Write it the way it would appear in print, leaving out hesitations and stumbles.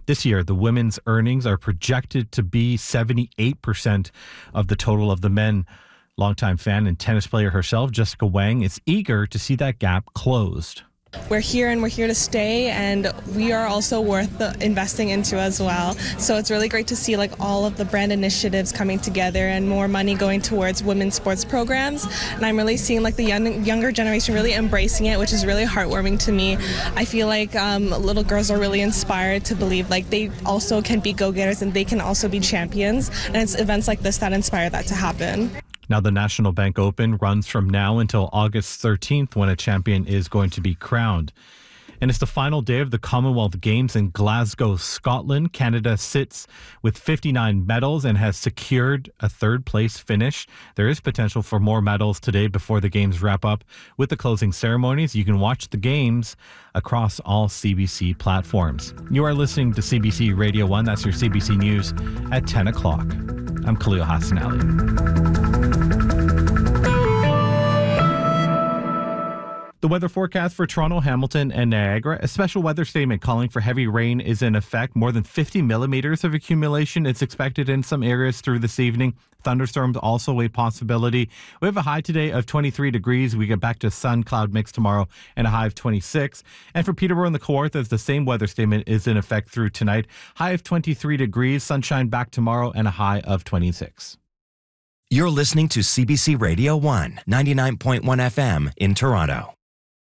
This year, the women's earnings are projected to be 78% of the total of the men. Longtime fan and tennis player herself, Jessica Wang, is eager to see that gap closed. We're here and we're here to stay, and we are also worth investing into as well. So it's really great to see all of the brand initiatives coming together and more money going towards women's sports programs. And I'm really seeing the younger generation really embracing it, which is really heartwarming to me. I feel like little girls are really inspired to believe they also can be go-getters and they can also be champions. And it's events like this that inspire that to happen. Now, the National Bank Open runs from now until August 13th when a champion is going to be crowned. And it's the final day of the Commonwealth Games in Glasgow, Scotland. Canada sits with 59 medals and has secured a third-place finish. There is potential for more medals today before the Games wrap up with the closing ceremonies. You can watch the Games across all CBC platforms. You are listening to CBC Radio 1. That's your CBC News at 10 o'clock. I'm Khalil Hassan Ali. The weather forecast for Toronto, Hamilton, and Niagara. A special weather statement calling for heavy rain is in effect. More than 50 millimeters of accumulation is expected in some areas through this evening. Thunderstorms also a possibility. We have a high today of 23 degrees. We get back to sun-cloud mix tomorrow and a high of 26. And for Peterborough and the Kawarthas, the same weather statement is in effect through tonight. High of 23 degrees, sunshine back tomorrow, and a high of 26. You're listening to CBC Radio 1, 99.1 FM in Toronto.